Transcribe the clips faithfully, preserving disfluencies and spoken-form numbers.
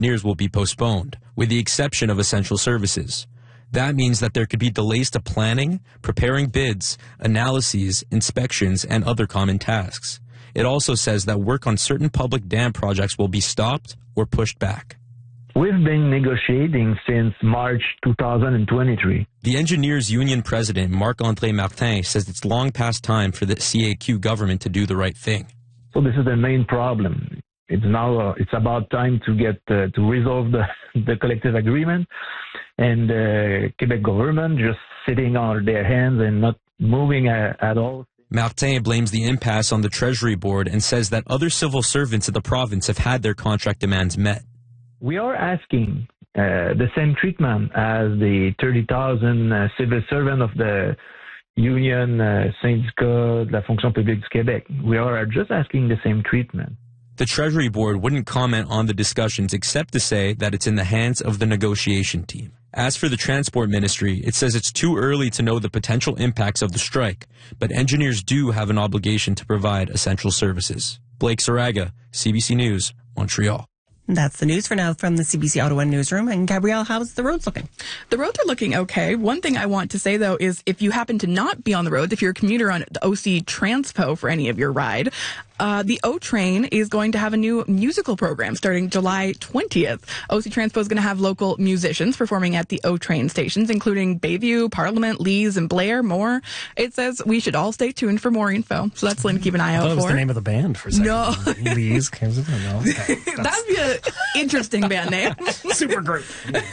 engineers will be postponed, with the exception of essential services. That means that there could be delays to planning, preparing bids, analyses, inspections, and other common tasks. It also says that work on certain public dam projects will be stopped or pushed back. We've been negotiating since March two thousand twenty-three. The Engineers Union president, Marc-André Martin, says it's long past time for the C A Q government to do the right thing. So this is the main problem. It's now uh, it's about time to get uh, to resolve the, the collective agreement, and the uh, Quebec government just sitting on their hands and not moving uh, at all. Martin blames the impasse on the Treasury Board and says that other civil servants of the province have had their contract demands met. We are asking uh, the same treatment as the thirty thousand uh, civil servants of the Union uh, Syndicat de la Fonction Publique du Québec. We are just asking the same treatment. The Treasury Board wouldn't comment on the discussions except to say that it's in the hands of the negotiation team. As for the Transport Ministry, it says it's too early to know the potential impacts of the strike, but engineers do have an obligation to provide essential services. Blake Saraga, C B C News, Montreal. That's the news for now from the C B C Ottawa newsroom. And Gabrielle, how's the roads looking? The roads are looking okay. One thing I want to say, though, is if you happen to not be on the roads, if you're a commuter on the O C Transpo for any of your ride, Uh, the O-Train is going to have a new musical program starting July twentieth. O C Transpo is going to have local musicians performing at the O-Train stations, including Bayview, Parliament, Lees, and Blair, more. It says we should all stay tuned for more info. So that's something to keep an eye out for. That was the name of the band for a second. No. Lees. No. Okay. That'd be an interesting band name. Super group.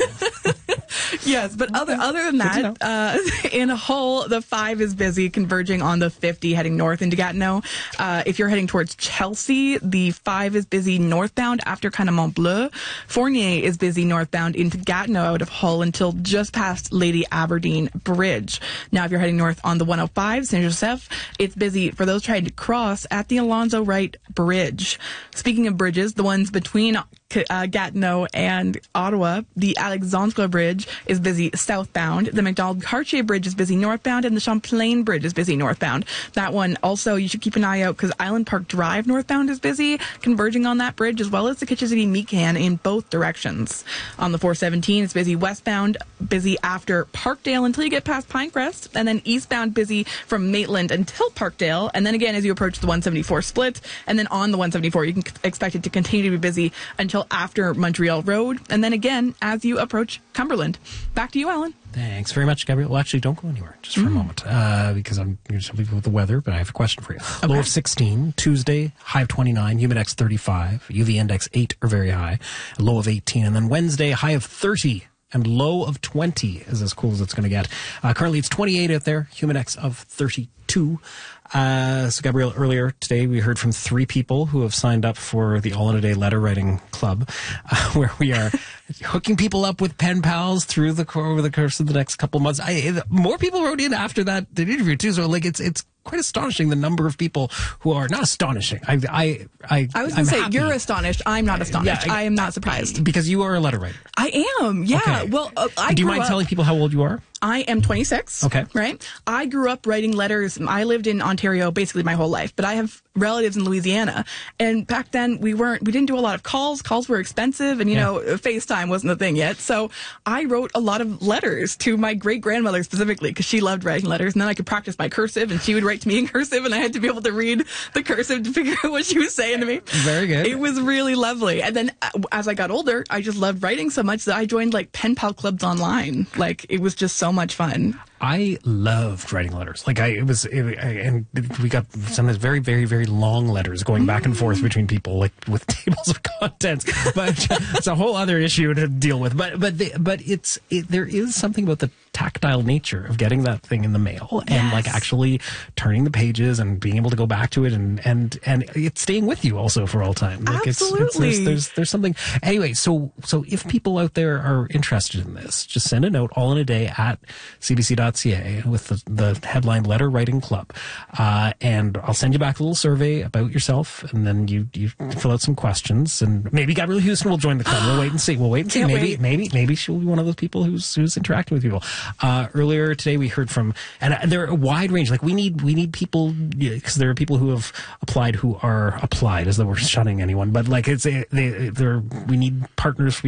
Yes, but other other than that, uh, in Hull, the five is busy converging on the fifty heading north into Gatineau. Uh, if you're heading towards Chelsea, the five is busy northbound after kind of Mont Bleu. Fournier is busy northbound into Gatineau out of Hull until just past Lady Aberdeen Bridge. Now, if you're heading north on the one oh five, Saint Joseph, it's busy for those trying to cross at the Alonzo Wright Bridge. Speaking of bridges, the ones between uh, Gatineau and Ottawa, the Alexandre Bridge is busy southbound. The McDonald-Cartier Bridge is busy northbound, and the Champlain Bridge is busy northbound. That one also, you should keep an eye out because Island Park Drive northbound is busy, converging on that bridge, as well as the Kitchen City Mecan in both directions. On the four seventeen, it's busy westbound, busy after Parkdale until you get past Pinecrest, and then eastbound busy from Maitland until Parkdale, and then again as you approach the one seventy-four split, and then on the one seventy-four you can expect it to continue to be busy until after Montreal Road, and then again as you approach Cumberland. Back to you, Alan. Thanks very much, Gabrielle. Well, actually, don't go anywhere just for mm. a moment uh, because I'm going to tell people with the weather, but I have a question for you. Okay. Low of sixteen, Tuesday, high of twenty-nine, humidex thirty-five, U V index eight or very high, a low of eighteen, and then Wednesday, high of thirty and low of twenty is as cool as it's going to get. Uh, currently, it's twenty-eight out there, humidex of thirty-two. Uh, so, Gabrielle, earlier today we heard from three people who have signed up for the All in a Day Letter Writing Club, uh, where we are hooking people up with pen pals through the over the course of the next couple of months. I, more people wrote in after that the interview too. So, like, it's it's quite astonishing the number of people who are not astonishing. I I I, I was going to say happy. You're astonished. I'm not astonished. Yeah, I, I am not surprised because you are a letter writer. I am. Yeah. Okay. Well, uh, I do you grew mind up, telling people how old you are? I am twenty-six. Okay. Right? I grew up writing letters. I lived in Ontario basically my whole life, but I have relatives in Louisiana. And back then we weren't, we didn't do a lot of calls. Calls were expensive and, you yeah. know, FaceTime wasn't a thing yet. So I wrote a lot of letters to my great grandmother specifically because she loved writing letters. And then I could practice my cursive and she would write to me in cursive and I had to be able to read the cursive to figure out what she was saying to me. Very good. It was really lovely. And then as I got older, I just loved writing so much that I joined like pen pal clubs online. Like it was just so much fun. I loved writing letters. Like I, it was, it, and we got sometimes very, very, very long letters going back and forth between people, like with tables of contents. But it's a whole other issue to deal with. But but the, but it's it, there is something about the tactile nature of getting that thing in the mail and yes. like actually turning the pages and being able to go back to it and and and it's staying with you also for all time. Like Absolutely. It's, it's, there's, there's there's something. Anyway, so so if people out there are interested in this, just send a note all in a day at c b c dot dot c a with the, the headline Letter Writing Club. Uh, and I'll send you back a little survey about yourself, and then you, you fill out some questions, and maybe Gabrielle Houston will join the club. We'll wait and see. We'll wait and see. Can't Maybe, wait. maybe, maybe she'll be one of those people who's, who's interacting with people. Uh, earlier today we heard from, and there are a wide range, like we need, we need people, because there are people who have applied who are applied, as though we're shunning anyone, but like it's, a, they, they're, we need partners for